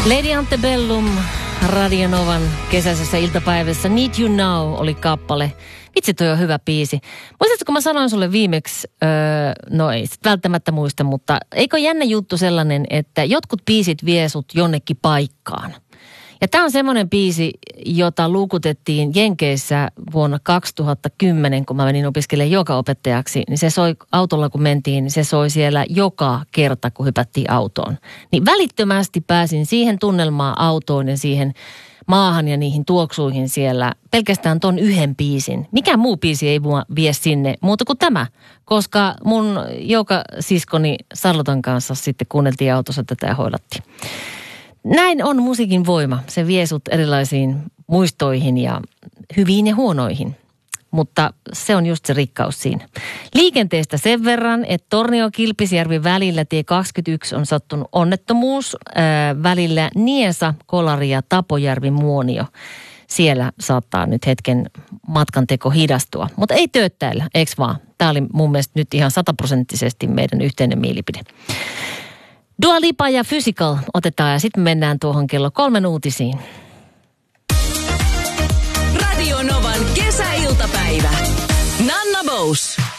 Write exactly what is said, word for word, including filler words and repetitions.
Lady Antebellum Radio Novan kesäisessä iltapäivässä Need You Now oli kappale. Itse toi on hyvä biisi. Muistatko, kun mä sanoin sulle viimeksi, öö, no ei sit välttämättä muista, mutta eikö jännä juttu sellainen, että jotkut biisit vie sut jonnekin paikkaan. Ja tää on semmoinen biisi, jota luukutettiin Jenkeissä vuonna kaksituhattakymmenen, kun mä menin opiskelemaan joogaopettajaksi. Niin se soi autolla, kun mentiin, niin se soi siellä joka kerta, kun hypättiin autoon. Niin välittömästi pääsin siihen tunnelmaan autoon ja siihen maahan ja niihin tuoksuihin siellä pelkästään ton yhden biisin. Mikään muu biisi ei mua vie sinne muuta kuin tämä, koska mun joogasiskoni Sarlotan kanssa sitten kuunneltiin autossa tätä ja hoidattiin. Näin on musiikin voima. Se vie sut erilaisiin muistoihin ja hyviin ja huonoihin. Mutta se on just se rikkaus siinä. Liikenteestä sen verran, että Tornio-Kilpisjärvi välillä tie kaksikymmentäyksi on sattunut onnettomuus. Ää, välillä Niesa, Kolari ja Tapojärvi, Muonio. Siellä saattaa nyt hetken matkanteko hidastua. Mutta ei tööttäillä, eikö vaan? Tämä oli mun mielestä nyt ihan sataprosenttisesti meidän yhteinen mielipide. Dua Lipa ja Physical otetaan ja sitten mennään tuohon kello kolmen uutisiin. Radio Novan kesäiltapäivä. Nanna Bous.